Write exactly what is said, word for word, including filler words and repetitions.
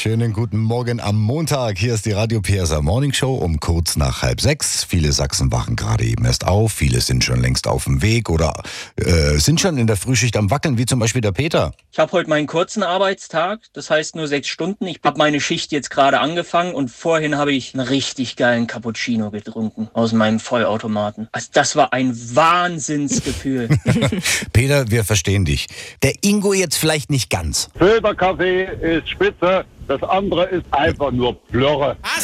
Schönen guten Morgen am Montag. Hier ist die Radio P S A Morning Show um kurz nach halb sechs. Viele Sachsen wachen gerade eben erst auf. Viele sind schon längst auf dem Weg oder äh, sind schon in der Frühschicht am Wackeln, wie zum Beispiel der Peter. Ich habe heute meinen kurzen Arbeitstag, das heißt nur sechs Stunden. Ich habe meine Schicht jetzt gerade angefangen und vorhin habe ich einen richtig geilen Cappuccino getrunken aus meinem Vollautomaten. Also das war ein Wahnsinnsgefühl. Peter, wir verstehen dich. Der Ingo jetzt vielleicht nicht ganz. Filterkaffee ist spitze, das andere ist einfach nur Plörre.